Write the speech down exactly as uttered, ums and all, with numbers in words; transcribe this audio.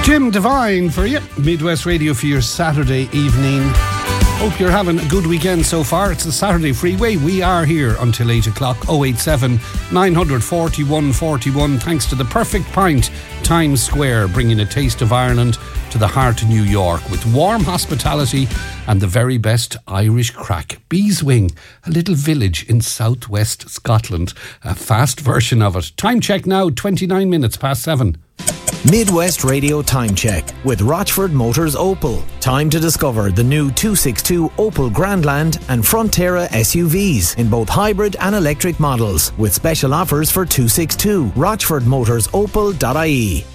Jim Devine for you, Midwest Radio for your Saturday evening. Hope you're having a good weekend so far. It's the Saturday Freeway. We are here until eight o'clock. oh eight seven, nine four one, four one. Thanks to the Perfect Pint, Times Square, bringing a taste of Ireland to the heart of New York with warm hospitality and the very best Irish crack. Beeswing, a little village in southwest Scotland. A fast version of it. Time check now, twenty-nine minutes past seven. Midwest Radio Time Check with Rochford Motors Opel. Time to discover the new two sixty-two Opel Grandland and Frontera S U Vs in both hybrid and electric models with special offers for two sixty-two. rochford motors opel dot I E.